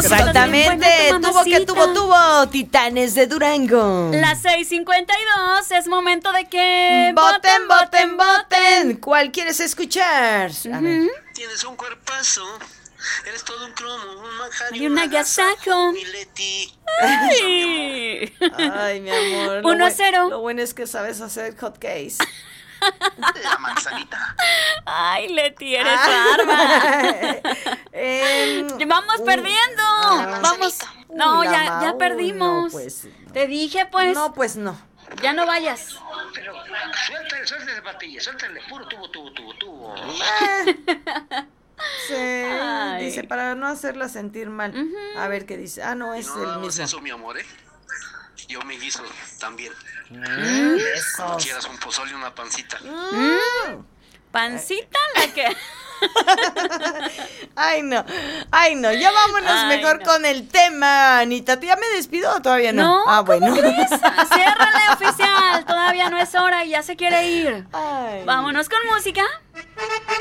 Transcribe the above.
Exactamente, tuvo Titanes de Durango. Las 6:52, es momento de que voten. ¿Cuál quieres escuchar? A ver. Tienes un cuerpazo, eres todo un cromo, un manjar y un agasajo. Mi Leti. Ay, mi amor. 1-0. Lo bueno es que sabes hacer hot cakes. La manzanita. Ay, Leti, eres bárbara. Vamos perdiendo. Vamos. No, ya perdimos. No, pues, no. Te dije, pues. No, pues no. Ya no vayas. Pero suéltale patilla, suéltale, puro tubo. Sí, Ay. dice, para no hacerla sentir mal. A ver qué dice. Ah, no, es No, el no, mismo. eso, mi amor, yo me guiso también. Eso. Cuando quieras un pozole y una pancita. Pancita la que... Ay, no, ya vámonos mejor con el tema, Anita. ¿Ya me despido o todavía no? No, ah, bueno. ¿cómo crees? Ciérrale, oficial, todavía no es hora y ya se quiere ir. Ay. Vámonos con música.